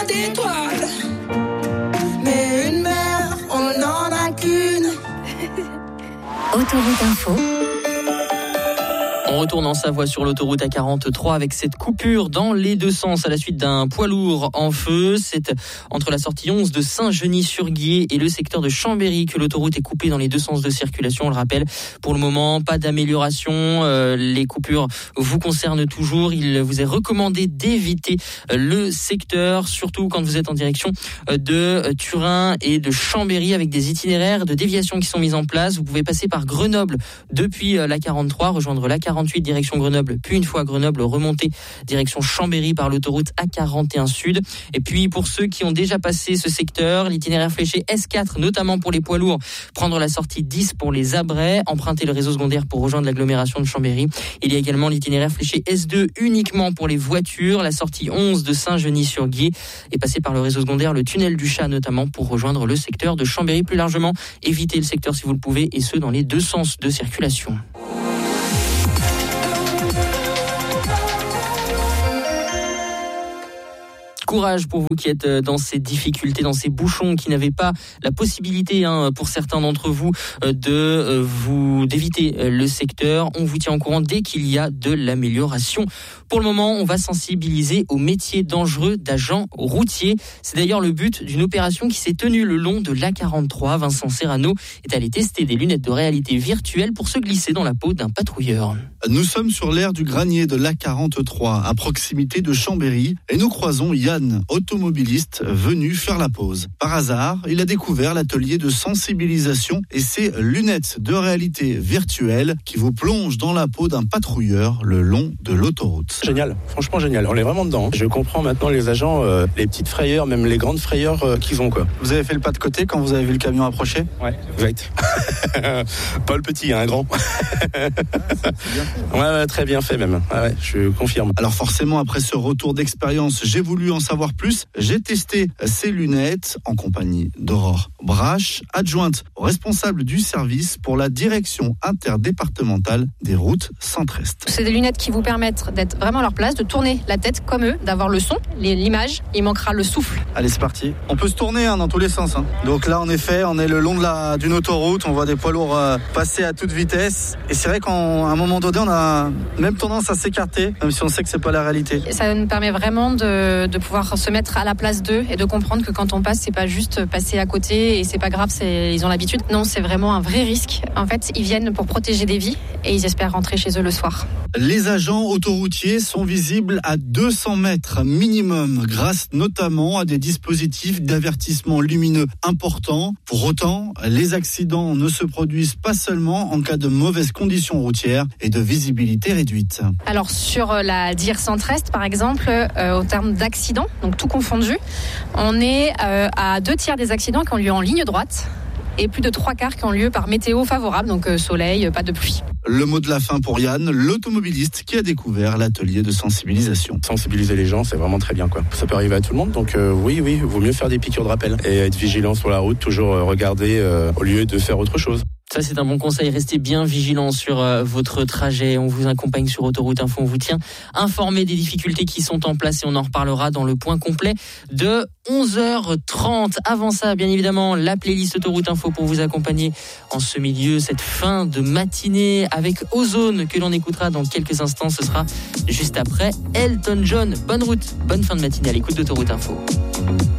d'étoiles. Mais une mer, on n'en a qu'une. Autoroute Info. On retourne en Savoie sur l'autoroute A43 avec cette coupure dans les deux sens à la suite d'un poids lourd en feu. C'est entre la sortie 11 de Saint-Genis-sur-Guiers et le secteur de Chambéry que l'autoroute est coupée dans les deux sens de circulation. On le rappelle, pour le moment, pas d'amélioration. Les coupures vous concernent toujours. Il vous est recommandé d'éviter le secteur, surtout quand vous êtes en direction de Turin et de Chambéry avec des itinéraires de déviation qui sont mis en place. Vous pouvez passer par Grenoble depuis la 43, rejoindre la 48 direction Grenoble, puis une fois à Grenoble, remonter direction Chambéry par l'autoroute A41 Sud. Et puis pour ceux qui ont déjà passé ce secteur, l'itinéraire fléché S4, notamment pour les poids lourds, prendre la sortie 10 pour les Abrais, emprunter le réseau secondaire pour rejoindre l'agglomération de Chambéry. Il y a également l'itinéraire fléché S2 uniquement pour les voitures, la sortie 11 de Saint-Genis-sur-Guiers et passer par le réseau secondaire, le tunnel du Chat notamment pour rejoindre le secteur de Chambéry. Plus largement, évitez le secteur si vous le pouvez et ce dans les deux sens de circulation. Courage pour vous qui êtes dans ces difficultés, dans ces bouchons, qui n'avaient pas la possibilité, pour certains d'entre vous, d'éviter le secteur. On vous tient au courant dès qu'il y a de l'amélioration. Pour le moment, on va sensibiliser aux métiers dangereux d'agents routiers. C'est d'ailleurs le but d'une opération qui s'est tenue le long de l'A43. Vincent Serrano est allé tester des lunettes de réalité virtuelle pour se glisser dans la peau d'un patrouilleur. Nous sommes sur l'aire du Granier de l'A43, à proximité de Chambéry, et nous croisons Yann, automobiliste, venu faire la pause. Par hasard, il a découvert l'atelier de sensibilisation et ses lunettes de réalité virtuelle qui vous plongent dans la peau d'un patrouilleur le long de l'autoroute. Génial, franchement génial, on est vraiment dedans. Je comprends maintenant les agents, les petites frayeurs, même les grandes frayeurs qu'ils ont, quoi. Vous avez fait le pas de côté quand vous avez vu le camion approcher ? Ouais, exact. Pas le petit, un grand. Ouais, très bien fait même. Ouais, je confirme. Alors forcément, après ce retour d'expérience, j'ai voulu en savoir plus. J'ai testé ces lunettes en compagnie d'Aurore Brache, adjointe responsable du service pour la direction interdépartementale des routes Centre-Est. C'est des lunettes qui vous permettent d'être vraiment à leur place, de tourner la tête comme eux, d'avoir le son, l'image. Il manquera le souffle. Allez, c'est parti. On peut se tourner dans tous les sens. Donc là, en effet, on est le long d'une autoroute. On voit des poids lourds passer à toute vitesse. Et c'est vrai qu'à un moment donné, on a même tendance à s'écarter, même si on sait que c'est pas la réalité. Ça nous permet vraiment de pouvoir se mettre à la place d'eux et de comprendre que quand on passe, c'est pas juste passer à côté et c'est pas grave, ils ont l'habitude. Non, c'est vraiment un vrai risque. En fait, ils viennent pour protéger des vies et ils espèrent rentrer chez eux le soir. Les agents autoroutiers sont visibles à 200 mètres minimum, grâce notamment à des dispositifs d'avertissement lumineux importants. Pour autant, les accidents ne se produisent pas seulement en cas de mauvaises conditions routières et de visibilité réduite. Alors sur la DIR Centre-Est, par exemple, au terme d'accidents, donc tout confondu, on est à 2/3 des accidents qui ont lieu en ligne droite et plus de 3/4 qui ont lieu par météo favorable, donc soleil, pas de pluie. Le mot de la fin pour Yann, l'automobiliste qui a découvert l'atelier de sensibilisation. Sensibiliser les gens, c'est vraiment très bien, quoi. Ça peut arriver à tout le monde, donc oui, il vaut mieux faire des piqûres de rappel et être vigilant sur la route, toujours regarder au lieu de faire autre chose. Ça, c'est un bon conseil. Restez bien vigilants sur votre trajet. On vous accompagne sur Autoroute Info. On vous tient informé des difficultés qui sont en place et on en reparlera dans le point complet de 11h30. Avant ça, bien évidemment, la playlist Autoroute Info pour vous accompagner en ce milieu, cette fin de matinée avec Ozone que l'on écoutera dans quelques instants. Ce sera juste après Elton John. Bonne route, bonne fin de matinée à l'écoute d'Autoroute Info.